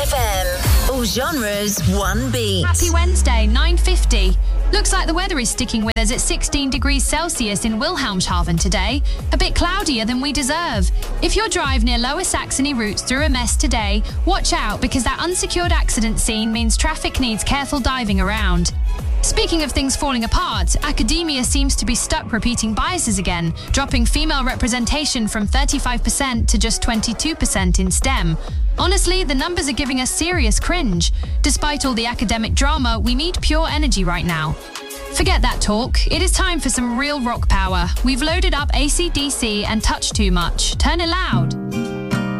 FM. All genres, one beat. Happy Wednesday, 9:50. Looks like the weather is sticking with us at 16 degrees Celsius in Wilhelmshaven today. A bit cloudier than we deserve. If you drive near Lower Saxony routes through a mess today, watch out because that unsecured accident scene means traffic needs careful diving around. Speaking of things falling apart, academia seems to be stuck repeating biases again, dropping female representation from 35% to just 22% in STEM. Honestly, the numbers are giving us serious cringe. Despite all the academic drama, we need pure energy right now. Forget that talk. It is time for some real rock power. We've loaded up AC/DC and Touch Too Much. Turn it loud.